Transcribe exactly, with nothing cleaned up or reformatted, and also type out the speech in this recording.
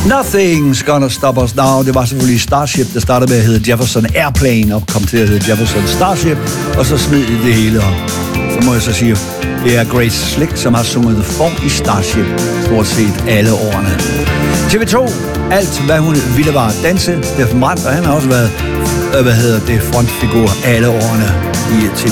Nothing's Gonna Stop Us Now. Det var selvfølgelig Starship, der startede med at hedde Jefferson Airplane, og kom til at hedde Jefferson Starship, og så smed de det hele op. Så må jeg så sige, det er Grace Slick, som har sunget The Form i Starship stort set alle årene. T V to, alt hvad hun ville var at danse. Steffen Brandt, og han har også været, hvad hedder det, frontfigur alle årene i T V